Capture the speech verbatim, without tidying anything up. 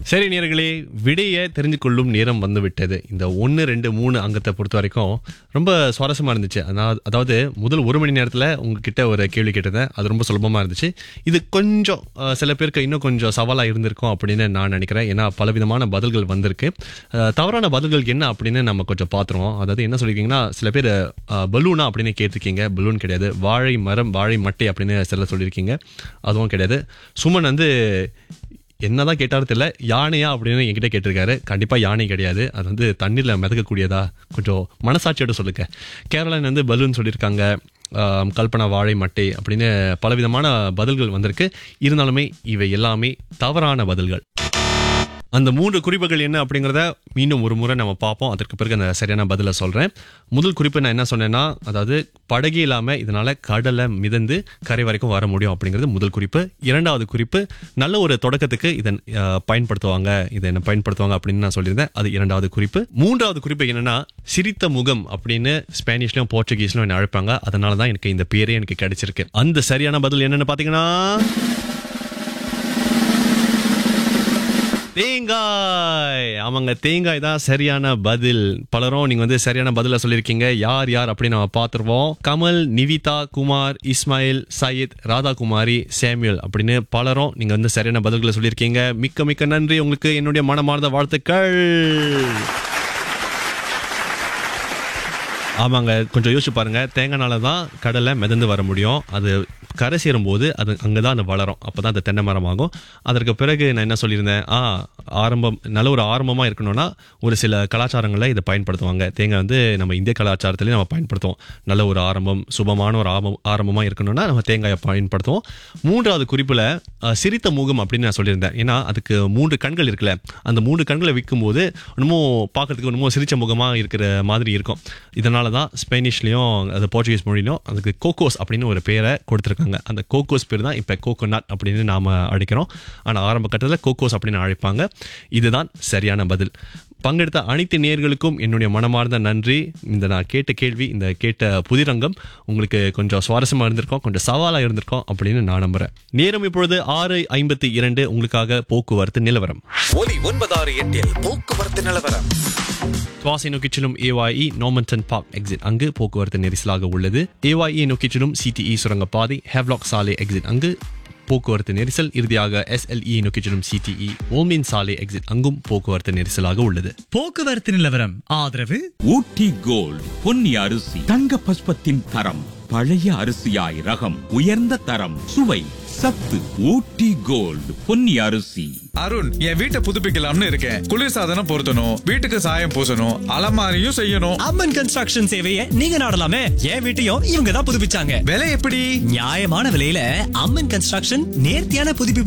சரி நேயர்களே, விடைய தெரிஞ்சு கொள்ளும் நேரம் வந்துவிட்டது. இந்த ஒன்று ரெண்டு மூணு அங்கத்தை பொறுத்த வரைக்கும் ரொம்ப சுவாரஸ்யமா இருந்துச்சு. அதாவது அதாவது முதல் ஒரு மணி நேரத்தில் உங்ககிட்ட ஒரு கேள்வி கேட்டதேன். அது ரொம்ப சுலபமாக இருந்துச்சு. இது கொஞ்சம் அஹ், சில பேருக்கு இன்னும் கொஞ்சம் சவாலாக இருந்திருக்கும் அப்படின்னு நான் நினைக்கிறேன். ஏன்னா பலவிதமான பதில்கள் வந்திருக்கு. அஹ், தவறான பதில்கள் என்ன அப்படின்னு நம்ம கொஞ்சம் பார்த்துருவோம். அதாவது என்ன சொல்லியிருக்கீங்கன்னா, சில பேர் அஹ், பலூனா அப்படின்னு கேட்டிருக்கீங்க. பலூன் கிடையாது. வாழை மரம், வாழை மட்டை அப்படின்னு சில சொல்லியிருக்கீங்க. அதுவும் கிடையாது. சுமன் வந்து என்னதான் கேட்டாலும் தெரியல, யானையா அப்படின்னு என்கிட்ட கேட்டிருக்காரு. கண்டிப்பா யானை கிடையாது. அது வந்து தண்ணீர்ல மிதக்கக்கூடியதா, கொஞ்சம் மனசாட்சியோட சொல்லுங்க. கேரளான் வந்து பலூன் சொல்லியிருக்காங்க. ஆம், கல்பனா வாழை மட்டை அப்படின்னு பலவிதமான பதில்கள் வந்திருக்கு. இருந்தாலுமே இவை எல்லாமே தவறான பதில்கள். அந்த மூன்று குறிப்புகள் என்ன அப்படிங்கிறத மீண்டும் ஒரு முறை நம்ம பார்ப்போம். அதற்கு பிறகு அந்த சரியான பதிலை சொல்றேன். முதல் குறிப்பு நான் என்ன சொன்னேன்னா, அதாவது படகு இல்லாம இதனால கடலை மிதந்து கரை வரைக்கும் வர முடியும் அப்படிங்கிறது முதல் குறிப்பு. இரண்டாவது குறிப்பு, நல்ல ஒரு தொடக்கத்துக்கு இதை அஹ், பயன்படுத்துவாங்க இதை என்ன பயன்படுத்துவாங்க அப்படின்னு நான் சொல்லியிருந்தேன். அது இரண்டாவது குறிப்பு. மூன்றாவது குறிப்பு என்னன்னா, சிரித்த முகம் அப்படின்னு ஸ்பானிஷ்லயும் போர்ச்சுகீஸ்லயும் என்ன அழைப்பாங்க. அதனால தான் எனக்கு இந்த பேரே எனக்கு கிடைச்சிருக்கு. அந்த சரியான பதில் என்னன்னு பாத்தீங்கன்னா, தேங்காய். ஆமாங்க, தேங்காய் தான் சரியான பதில். பலரும் நீங்க வந்து சரியான பதில சொல்லியிருக்கீங்க. யார் யார் அப்படின்னு நம்ம பார்த்துருவோம். கமல், நிவிதா, குமார், இஸ்மாயில், சயித், ராதாகுமாரி, சாமுவேல் அப்படின்னு பலரும் நீங்க வந்து சரியான பதில்களை சொல்லியிருக்கீங்க. மிக்க மிக்க நன்றி. உங்களுக்கு என்னுடைய மனமார்ந்த வாழ்த்துக்கள். ஆமாங்க, கொஞ்சம் யோசிச்சு பாருங்க. தேங்காய்னால தான் கடலை மிதந்து வர முடியும். அது கரை சேரும்போது அது அங்கதான் அது வளரும். அப்பதான் அது தென்னை மரம் ஆகும். அதற்கு பிறகு நான் என்ன சொல்லியிருந்தேன், ஆ ஆரம்பம் நல்ல ஒரு ஆரம்பமா இருக்கணும்னா ஒரு சில கலாச்சாரங்களை இதை பயன்படுத்துவாங்க. தேங்காய் வந்து நம்ம இந்திய கலாச்சாரத்திலேயே நம்ம பயன்படுத்துவோம். நல்ல ஒரு ஆரம்பம், சுபமான ஒரு ஆரம்பம் ஆரம்பமா இருக்கணும்னா நம்ம தேங்காயை பயன்படுத்துவோம். மூன்றாவது குறிப்புல அஹ், சிரித்த முகம் அப்படின்னு நான் சொல்லியிருந்தேன். ஏன்னா அதுக்கு மூன்று கண்கள் இருக்குல்ல, அந்த மூன்று கண்களை விற்கும் போது இன்னமும் பார்க்கறதுக்கு இன்னமும் சிரிச்ச முகமா இருக்கிற மாதிரி இருக்கும். இதனால தான் ஸ்பெனிஷ்லயும் அது போர்ச்சுகீஸ் மொழியிலும் அதுக்கு கோகோஸ் அப்படின்னு ஒரு பேரை கொடுத்துருக்காங்க. அந்த கோகோஸ் பேர் தான் இப்ப கோகோனட் அப்படின்னு நாம அழைக்கிறோம். ஆனா ஆரம்ப கட்டத்தில் கோகோஸ் அப்படின்னு அழைப்பாங்க. இதுதான் சரியான பதில். பங்கெடுத்த அனைத்து நேயர்களுக்கும் என்னுடைய மனமார்ந்த நன்றி. இந்த நான் கேட்ட கேள்வி, இந்த கேட்ட புதிரங்கம் உங்களுக்கு கொஞ்சம் சுவாரஸ்யமா இருந்திருக்கும், கொஞ்சம் சவாலா இருந்திருக்கும் அப்படின்னு நான் நம்புறேன். நேரம் இப்பொழுது ஆறு ஐம்பத்தி இரண்டு. உங்களுக்காக போக்குவரத்து நிலவரம். ஒலி ஒன்பதாறு எட்டில் போக்குவரத்து நிலவரம். துவாசை நோக்கிச் செல்லும் ஏஒய்இ நோமன்டன் பார்க் எக்ஸிட், அங்கு போக்குவரத்து நெரிசலாக உள்ளது. ஏஒய்இ நோக்கிச் செல்லும் சிடிஇ சுரங்கப்பாதை ஹெவ்லாக் சாலை எக்ஸிட், அங்கு போக்குவரத்து நெரிசல். இறுதியாக எஸ்எல்இ நோக்கிச் செல்லும் சிடிஇ ஓல்மின் சாலை எக்ஸிட், அங்கும் போக்குவரத்து நெரிசலாக உள்ளது. போக்குவரத்து நிலவரம் ஆதரவு ஊட்டி கோல்ட் பொன்னி அரிசி, தங்க பஸ்பத்தின் தரம், பழைய அரிசியாய் ரகம், உயர்ந்த தரம், சுவை, சத்து. ஊட்டி கோல்ட் பொன்னி அரிசி. அருண், என் வீட்டை புதுப்பிக்கலாம்னு இருக்கேன். குளிர்சாதனம் பொருத்தணும், வீட்டுக்கு சாயம் பூசணும், அலமாரியும் செய்யணும். அம்மன் கன்ஸ்ட்ரக்ஷன் சேவையை நீங்க நாடலாமே. என் வீட்டையும் இவங்க தான் புதுப்பிச்சாங்க. விலை எப்படி? நியாயமான விலையில அம்மன் கன்ஸ்ட்ரக்ஷன் நேர்த்தியான புதுப்பிப்பு